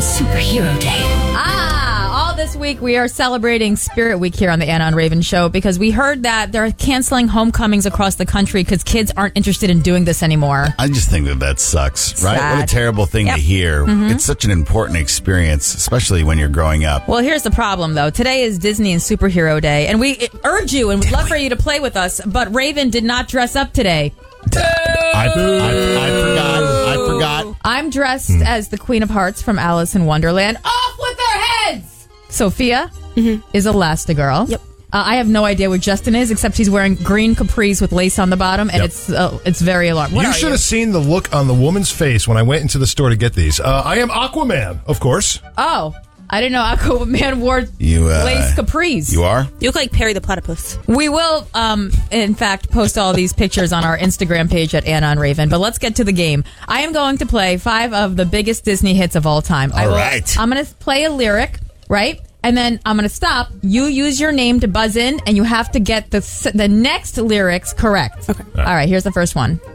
Superhero Day. All this week we are celebrating Spirit Week here on the Anna and Raven Show because we heard that they're canceling homecomings across the country because kids aren't interested in doing this anymore. I just think that sucks, right? Sad. What a terrible thing to hear. It's such an important experience, especially when you're growing up. Well, here's the problem, though. Today is Disney and Superhero Day, and we urge you and would love for you to play with us, but Raven did not dress up today. I forgot. I'm dressed as the Queen of Hearts from Alice in Wonderland. Off with their heads! Sophia is Elastigirl. Yep. I have no idea what Justin is, except he's wearing green capris with lace on the bottom, and it's very alarming. You should have seen the look on the woman's face when I went into the store to get these. I am Aquaman, of course. Oh, I didn't know Aquaman wore lace capris. You are? You look like Perry the Platypus. We will, in fact, post all these pictures on our Instagram page at Anna and Raven. But let's get to the game. I am going to play 5 of the biggest Disney hits of all time. All right. I'm going to play a lyric, right? And then I'm going to stop. You use your name to buzz in, and you have to get the next lyrics correct. Okay. All right, here's the first one.